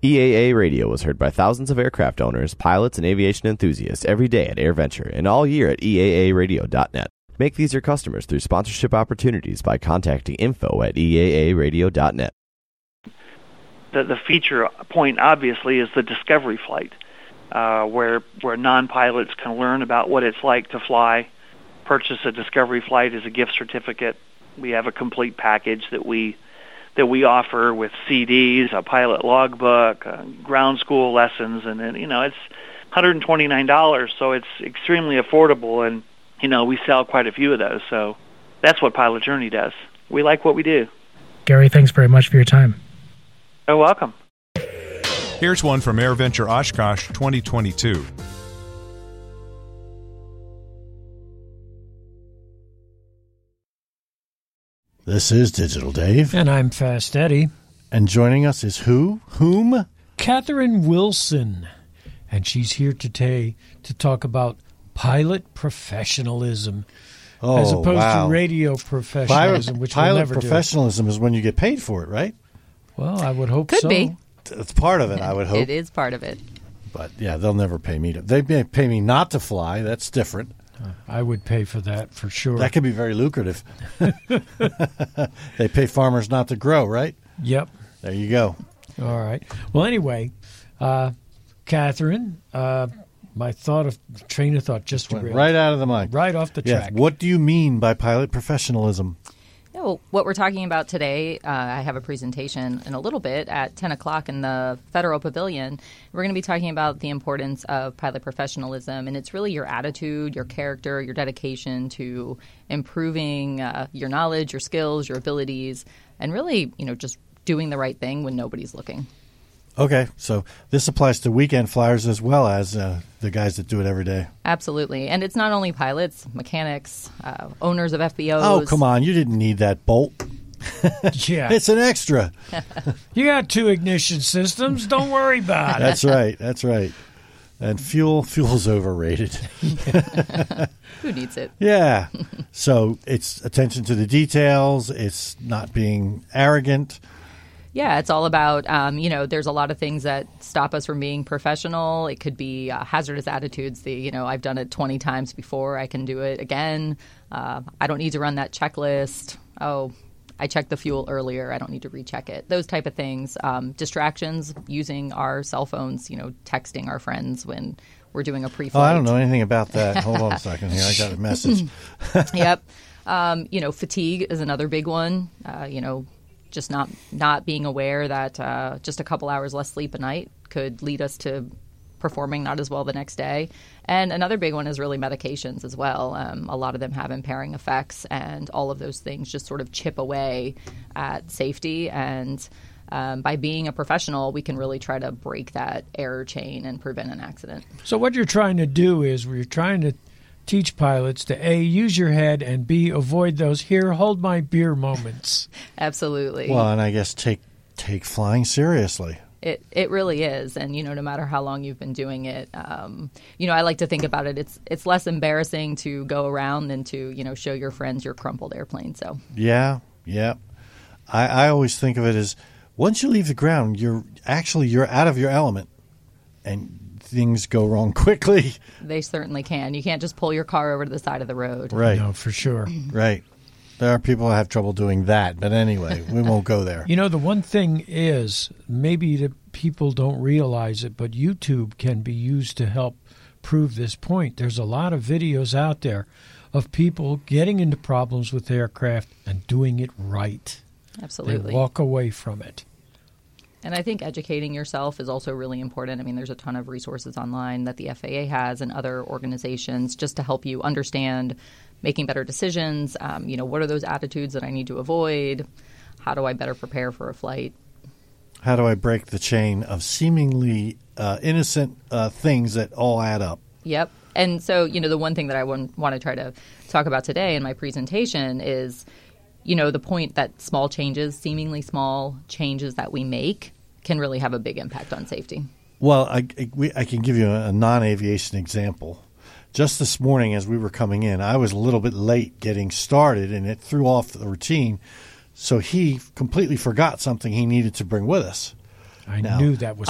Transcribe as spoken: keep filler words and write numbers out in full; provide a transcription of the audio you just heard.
E A A Radio is heard by thousands of aircraft owners, pilots, and aviation enthusiasts every day at AirVenture and all year at E A A radio dot net. Make these your customers through sponsorship opportunities by contacting info at E A A radio dot net. The, the feature point, obviously, is the discovery flight, uh, where where non-pilots can learn about what it's like to fly, purchase a discovery flight as a gift certificate. We have a complete package that we that we offer with C Ds, a pilot logbook, uh, ground school lessons, and then, you know, it's one hundred twenty-nine dollars, so it's extremely affordable, and, you know, we sell quite a few of those, so that's what Pilot Journey does. We like what we do. Gary, thanks very much for your time. You're welcome. Here's one from AirVenture Oshkosh twenty twenty-two. This is Digital Dave. And I'm Fast Eddie. And joining us is who? Whom? Catherine Wilson. And she's here today to talk about pilot professionalism. Oh, as opposed wow. to radio professionalism, pilot, which pilot we'll never professionalism do. is when you get paid for it, right? Well, I would hope Could so. be. It's part of it, I would hope. It is part of it. But, yeah, they'll never pay me to. They may pay me not to fly. That's different. I would pay for that for sure. That could be very lucrative. They pay farmers not to grow, right? Yep. There you go. All right. Well, anyway, uh, Catherine, uh, my thought of train of thought just Went derailed. right out of the mind. Right off the Yes. track. What do you mean by pilot professionalism? No, what we're talking about today, uh, I have a presentation in a little bit at ten o'clock in the Federal Pavilion. We're going to be talking about the importance of pilot professionalism, and it's really your attitude, your character, your dedication to improving uh, your knowledge, your skills, your abilities, and really, you know, just doing the right thing when nobody's looking. Okay, so this applies to weekend flyers as well as uh, the guys that do it every day. Absolutely. And it's not only pilots, mechanics, uh, owners of F B Os. Oh, come on. You didn't need that bolt. Yeah. It's an extra. You got two ignition systems. Don't worry about it. That's right. That's right. And fuel, fuel's overrated. Who needs it? Yeah. So it's attention to the details. It's not being arrogant. Yeah, it's all about, um, you know, there's a lot of things that stop us from being professional. It could be uh, hazardous attitudes. The, you know, I've done it twenty times before. I can do it again. Uh, I don't need to run that checklist. Oh, I checked the fuel earlier. I don't need to recheck it. Those type of things. Um, distractions, using our cell phones, you know, texting our friends when we're doing a pre-flight. Oh, I don't know anything about that. Hold on a second here. I got a message. Yep. Um, you know, fatigue is another big one. Uh, you know, just not not being aware that uh, just a couple hours less sleep a night could lead us to performing not as well the next day. And another big one is really medications as well. Um, a lot of them have impairing effects, and all of those things just sort of chip away at safety. And um, by being a professional, we can really try to break that error chain and prevent an accident. So what you're trying to do is we're trying to teach pilots to A, use your head, and B, avoid those here, hold my beer moments. Absolutely. Well, and I guess take take flying seriously. It it really is, and you know, no matter how long you've been doing it, um, you know, I like to think about it. It's it's less embarrassing to go around than to you know show your friends your crumpled airplane. So yeah, yeah. I, I always think of it as once you leave the ground, you're actually you're out of your element, and things go wrong quickly. They certainly can. You can't just pull your car over to the side of the road. Right. No, for sure. Right. There are people that have trouble doing that, but anyway, we won't go there. You know, the one thing is, maybe the people don't realize it, but YouTube can be used to help prove this point. There's a lot of videos out there of people getting into problems with aircraft and doing it right. Absolutely. They walk away from it. And I think educating yourself is also really important. I mean, there's a ton of resources online that the F A A has and other organizations just to help you understand making better decisions. Um, you know, what are those attitudes that I need to avoid? How do I better prepare for a flight? How do I break the chain of seemingly uh, innocent uh, things that all add up? Yep. And so, you know, the one thing that I want, want to try to talk about today in my presentation is, you know, the point that small changes, seemingly small changes that we make can really have a big impact on safety. Well, I, I, we, I can give you a, a non-aviation example. Just this morning as we were coming in, I was a little bit late getting started, and it threw off the routine. So he completely forgot something he needed to bring with us. I now, knew that was